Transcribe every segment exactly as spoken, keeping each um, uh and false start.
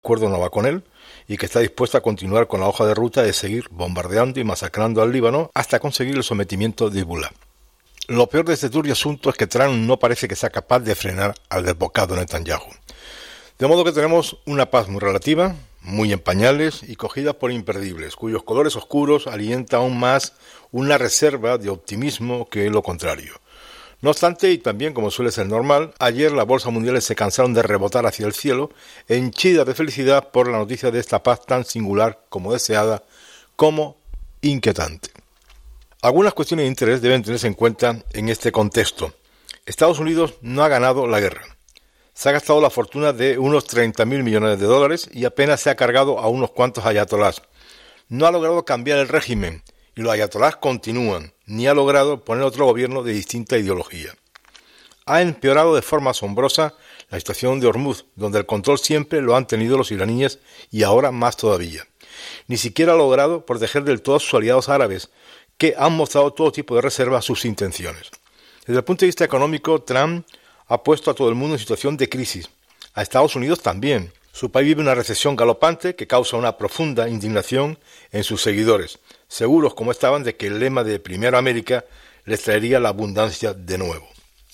acuerdo no va con él y que está dispuesta a continuar con la hoja de ruta de seguir bombardeando y masacrando al Líbano hasta conseguir el sometimiento de Hezbollah. Lo peor de este turbio asunto es que Trump no parece que sea capaz de frenar al desbocado Netanyahu. De modo que tenemos una paz muy relativa, muy en pañales y cogida por imperdibles, cuyos colores oscuros alientan aún más una reserva de optimismo que lo contrario. No obstante, y también como suele ser normal, ayer las bolsas mundiales se cansaron de rebotar hacia el cielo, henchidas de felicidad por la noticia de esta paz tan singular como deseada, como inquietante. Algunas cuestiones de interés deben tenerse en cuenta en este contexto. Estados Unidos no ha ganado la guerra. Se ha gastado la fortuna de unos treinta mil millones de dólares y apenas se ha cargado a unos cuantos ayatolás. No ha logrado cambiar el régimen y los ayatolás continúan, ni ha logrado poner otro gobierno de distinta ideología. Ha empeorado de forma asombrosa la situación de Hormuz, donde el control siempre lo han tenido los iraníes y ahora más todavía. Ni siquiera ha logrado proteger del todo a sus aliados árabes, que han mostrado todo tipo de reserva a sus intenciones. Desde el punto de vista económico, Trump ha puesto a todo el mundo en situación de crisis. A Estados Unidos también. Su país vive una recesión galopante que causa una profunda indignación en sus seguidores, seguros como estaban de que el lema de Primero América les traería la abundancia de nuevo.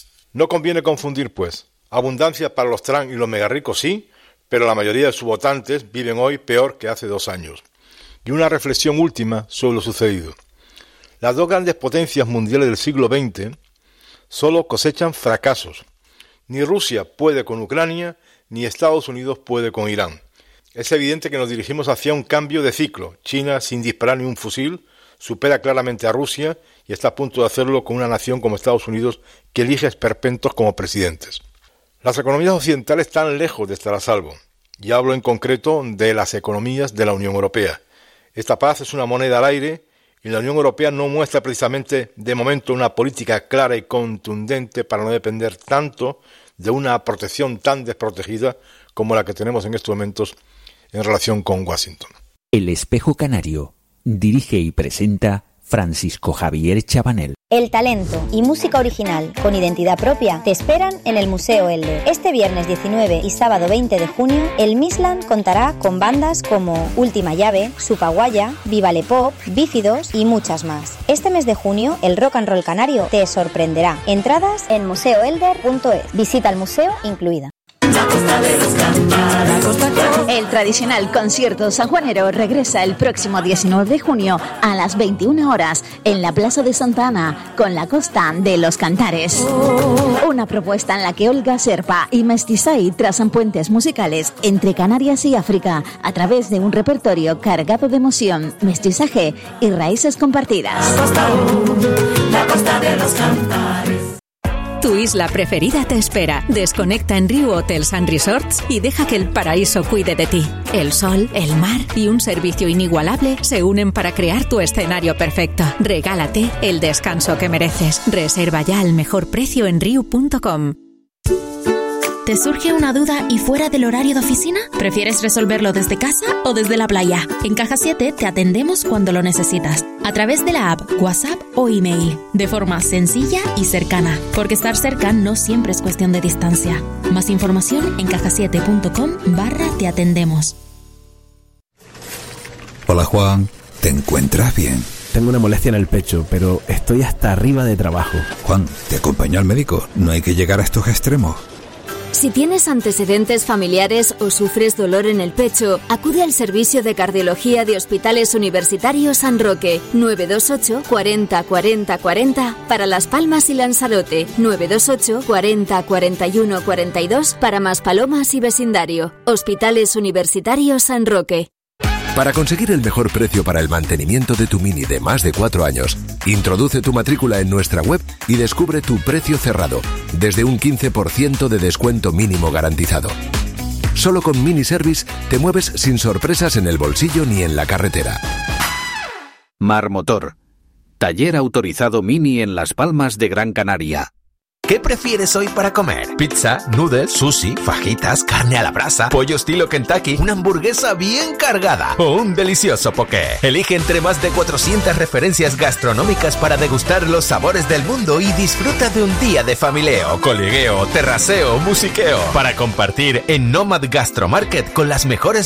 No conviene confundir, pues. Abundancia para los Trump y los megarricos sí, pero la mayoría de sus votantes viven hoy peor que hace dos años. Y una reflexión última sobre lo sucedido. Las dos grandes potencias mundiales del siglo veinte solo cosechan fracasos. Ni Rusia puede con Ucrania, ni Estados Unidos puede con Irán. Es evidente que nos dirigimos hacia un cambio de ciclo. China, sin disparar ni un fusil, supera claramente a Rusia y está a punto de hacerlo con una nación como Estados Unidos que elige esperpentos como presidentes. Las economías occidentales están lejos de estar a salvo. Y hablo en concreto de las economías de la Unión Europea. Esta paz es una moneda al aire y la Unión Europea no muestra precisamente de momento una política clara y contundente para no depender tanto de una protección tan desprotegida como la que tenemos en estos momentos en relación con Washington. El Espejo Canario dirige y presenta Francisco Javier Chabanel. El talento y música original con identidad propia te esperan en el Museo Elder. Este viernes diecinueve y sábado veinte de junio, el Misland contará con bandas como Última Llave, Supaguaya, Vivale Pop, Bífidos y muchas más. Este mes de junio, el rock and roll canario te sorprenderá. Entradas en museo elder punto es. Visita al museo incluida. El tradicional concierto sanjuanero regresa el próximo diecinueve de junio a las veintiuna horas en la Plaza de Santa Ana con la Costa de los Cantares. Una propuesta en la que Olga Serpa y Mestizay trazan puentes musicales entre Canarias y África a través de un repertorio cargado de emoción, mestizaje y raíces compartidas. La Costa, uh, la Costa de los Cantares. Tu isla preferida te espera. Desconecta en Riu Hotels and Resorts y deja que el paraíso cuide de ti. El sol, el mar y un servicio inigualable se unen para crear tu escenario perfecto. Regálate el descanso que mereces. Reserva ya al mejor precio en riu punto com. ¿Te surge una duda y fuera del horario de oficina? ¿Prefieres resolverlo desde casa o desde la playa? En Caja siete te atendemos cuando lo necesitas, a través de la app, WhatsApp o email, de forma sencilla y cercana, porque estar cerca no siempre es cuestión de distancia. Más información en caja siete punto com barra te atendemos. Hola Juan, ¿te encuentras bien? Tengo una molestia en el pecho, pero estoy hasta arriba de trabajo. Juan, te acompaño al médico, no hay que llegar a estos extremos. Si tienes antecedentes familiares o sufres dolor en el pecho, acude al servicio de cardiología de Hospitales Universitarios San Roque, nueve dos ocho, cuarenta, cuarenta, cuarenta para Las Palmas y Lanzarote, nueve dos ocho, cuarenta, cuarenta y uno, cuarenta y dos para Maspalomas y vecindario. Hospitales Universitarios San Roque. Para conseguir el mejor precio para el mantenimiento de tu Mini de más de cuatro años, introduce tu matrícula en nuestra web y descubre tu precio cerrado, desde un quince por ciento de descuento mínimo garantizado. Solo con Mini Service te mueves sin sorpresas en el bolsillo ni en la carretera. Mar Motor, taller autorizado Mini en Las Palmas de Gran Canaria. ¿Qué prefieres hoy para comer? ¿Pizza, noodles, sushi, fajitas, carne a la brasa, pollo estilo Kentucky, una hamburguesa bien cargada o un delicioso poké? Elige entre más de cuatrocientas referencias gastronómicas para degustar los sabores del mundo y disfruta de un día de familieo, coligueo, terraceo, musiqueo para compartir en Nomad Gastromarket con las mejores